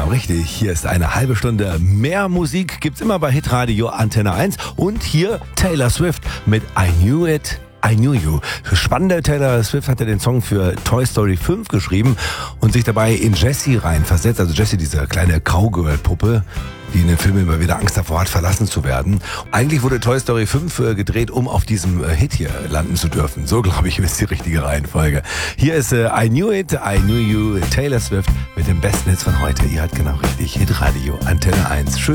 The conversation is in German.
genau richtig. Hier ist eine halbe Stunde mehr Musik. Gibt's immer bei Hitradio Antenne 1. Und hier Taylor Swift mit I Knew It, I Knew You. Spannende, Taylor Swift hatte den Song für Toy Story 5 geschrieben und sich dabei in Jessie reinversetzt. Also Jessie, diese kleine Cowgirl-Puppe, die in den Filmen immer wieder Angst davor hat, verlassen zu werden. Eigentlich wurde Toy Story 5 gedreht, um auf diesem Hit hier landen zu dürfen. So, glaube ich, ist die richtige Reihenfolge. Hier ist I Knew It, I Knew You, Taylor Swift mit den besten Hits von heute. Ihr hört genau richtig, Hitradio Antenne 1. Schön.